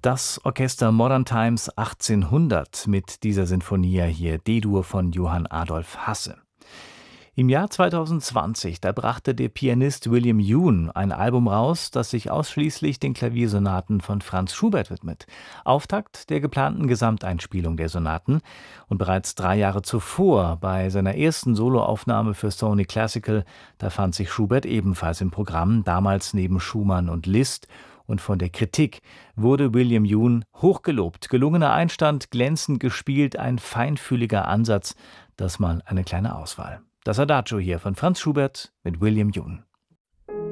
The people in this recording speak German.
Das Orchester Modern Times 1800 mit dieser Sinfonia hier, D-Dur von Johann Adolf Hasse. Im Jahr 2020, da brachte der Pianist William Yoon ein Album raus, das sich ausschließlich den Klaviersonaten von Franz Schubert widmet. Auftakt der geplanten Gesamteinspielung der Sonaten. Und bereits 3 Jahre zuvor, bei seiner ersten Soloaufnahme für Sony Classical, da fand sich Schubert ebenfalls im Programm, damals neben Schumann und Liszt. Und von der Kritik wurde William Yoon hochgelobt. Gelungener Einstand, glänzend gespielt, ein feinfühliger Ansatz. Das mal eine kleine Auswahl. Das Adagio hier von Franz Schubert mit William Yoon.